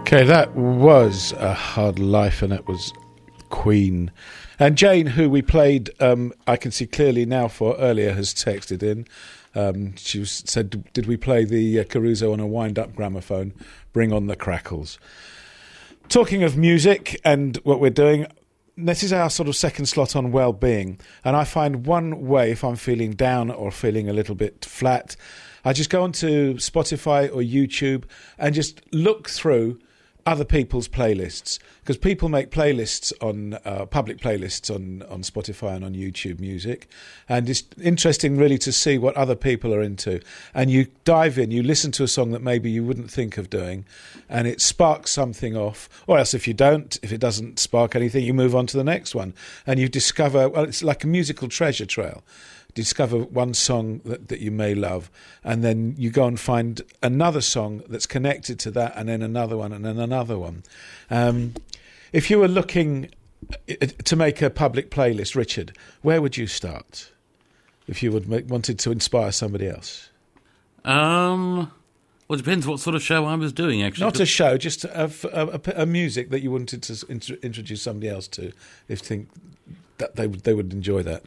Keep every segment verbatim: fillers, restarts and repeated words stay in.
Okay, that was A Hard Life, and it was Queen. And Jane, who we played, um, I can see clearly now for earlier, has texted in. Um, she was, said, did we play the uh, Caruso on a wind-up gramophone? Bring on the crackles. Talking of music and what we're doing, this is our sort of second slot on well-being. And I find one way, if I'm feeling down or feeling a little bit flat, I just go onto Spotify or YouTube and just look through other people's playlists, because people make playlists on uh, public playlists on, on Spotify and on YouTube Music, and it's interesting really to see what other people are into. And you dive in, you listen to a song that maybe you wouldn't think of doing, and it sparks something off. Or else if you don't, if it doesn't spark anything, you move on to the next one, and you discover, well, it's like a musical treasure trail. Discover one song that, that you may love, and then you go and find another song that's connected to that, and then another one, and then another one. Um, if you were looking to make a public playlist, Richard, where would you start if you would make, wanted to inspire somebody else? Um, well, it depends what sort of show I was doing, actually. Not a show, just a, a, a, a music that you wanted to int- introduce somebody else to, if think that they they would enjoy that.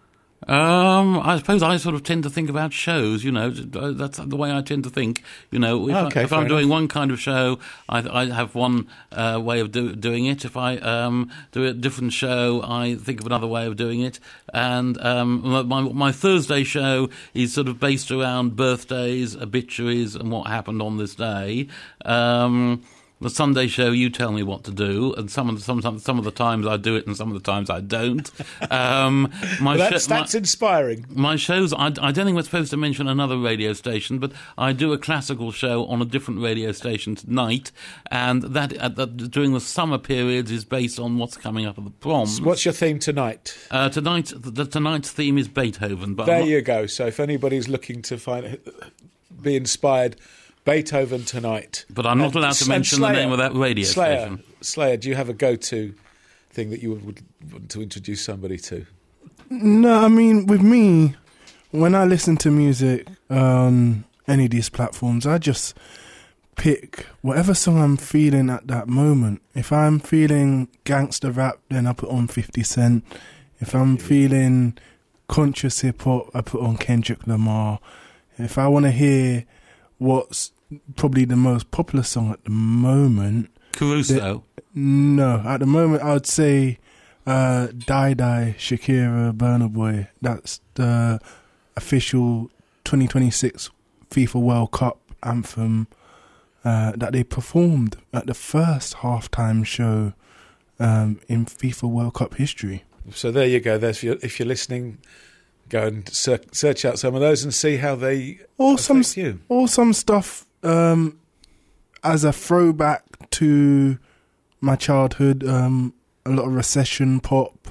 Um, I suppose I sort of tend to think about shows, you know, that's the way I tend to think, you know, if, okay, I, if I'm enough. doing one kind of show, I, I have one uh, way of do, doing it. If I um, do a different show, I think of another way of doing it. And um, my, my Thursday show is sort of based around birthdays, obituaries, and what happened on this day. Um... The Sunday show, you tell me what to do, and some of the, some, some of the times I do it, and some of the times I don't. Um, my well, that's sh- that's my, inspiring. My shows, I, I don't think we're supposed to mention another radio station, but I do a classical show on a different radio station tonight, and that, uh, that during the summer periods is based on what's coming up at the proms. So what's your theme tonight? Uh, tonight, the, tonight's theme is Beethoven. But there not, you go. So if anybody's looking to find, be inspired. Beethoven tonight. But I'm not and, allowed to mention Slayer, the name of that radio Slayer, station. Slayer, do you have a go-to thing that you would, would want to introduce somebody to? No, I mean, with me, when I listen to music on any of these platforms, I just pick whatever song I'm feeling at that moment. If I'm feeling gangster rap, then I put on fifty Cent. If I'm feeling conscious hip-hop, I put on Kendrick Lamar. If I want to hear what's probably the most popular song at the moment, Caruso. The, no, at the moment I would say uh, Die Die, Shakira, Burna Boy. That's the official twenty twenty-six FIFA World Cup anthem uh, that they performed at the first halftime show um, in FIFA World Cup history. So there you go. There's your, if you're listening, go and search, search out some of those and see how they or affect some, you. Or some stuff um, as a throwback to my childhood. Um, a lot of recession pop,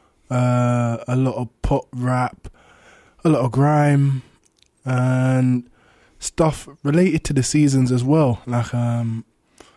uh, a lot of pop rap, a lot of grime, and stuff related to the seasons as well. Like um,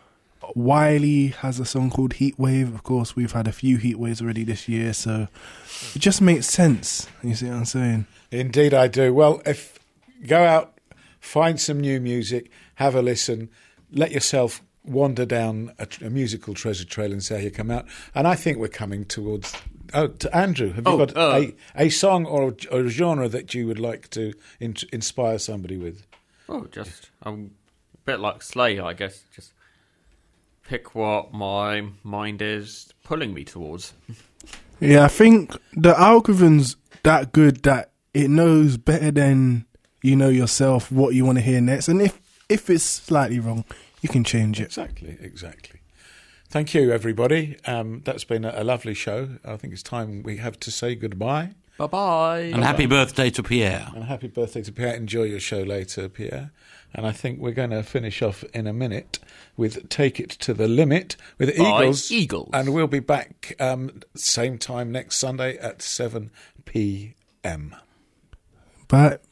Wiley has a song called Heat Wave. Of course, we've had a few heat waves already this year, so it just makes sense. You see what I'm saying? Indeed I do. Well, if go out, find some new music, have a listen, let yourself wander down a, a musical treasure trail and see how you come out. And I think we're coming towards... Oh, to Andrew, have you oh, got uh, a, a song or a, or a genre that you would like to in, inspire somebody with? Oh, just um, a bit like Slay, I guess. Just pick what my mind is pulling me towards. Yeah, I think the algorithm's that good that it knows better than you know yourself what you want to hear next. And if, if it's slightly wrong, you can change it. Exactly, exactly. Thank you, everybody. Um, that's been a, a lovely show. I think it's time we have to say goodbye. Bye-bye. And happy birthday to Pierre. And happy birthday to Pierre. Enjoy your show later, Pierre. And I think we're going to finish off in a minute with Take It to the Limit with By Eagles. Eagles. And we'll be back um, same time next Sunday at seven p.m. Bye.